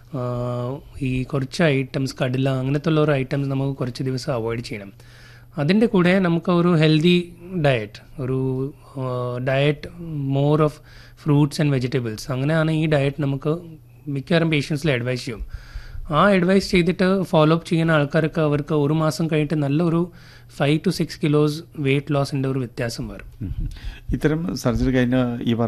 ഈ കുറച്ച് ഐറ്റംസ് കടല അങ്ങനത്തെ ഉള്ള ഒരു ഐറ്റംസ് നമുക്ക് കുറച്ച് ദിവസം അവോയ്ഡ് ചെയ്യണം. അതിൻ്റെ കൂടെ നമുക്ക് ഒരു healthy diet more of fruits and vegetables, അങ്ങനെയാണ് ഈ ഡയറ്റ് നമുക്ക് മിക്കവാറും പേഷ്യൻസിൽ അഡ്വൈസ് ചെയ്യും. ആ അഡ്വൈസ് ചെയ്തിട്ട് ഫോളോ അപ്പ് ചെയ്യുന്ന ആൾക്കാർക്ക് അവർക്ക് ഒരു മാസം കഴിഞ്ഞിട്ട് നല്ലൊരു 5 to 6 kilos വെയിറ്റ് ലോസിൻ്റെ ഒരു വ്യത്യാസം വരും. ഇത്തരം സർജറി കഴിഞ്ഞ ഈ